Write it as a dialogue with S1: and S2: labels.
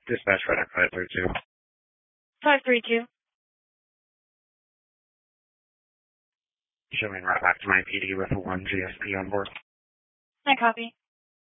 S1: Dispatch Redneck 532.
S2: 532.
S1: Showing right back to my PD with a 1 GSP on board.
S2: I copy.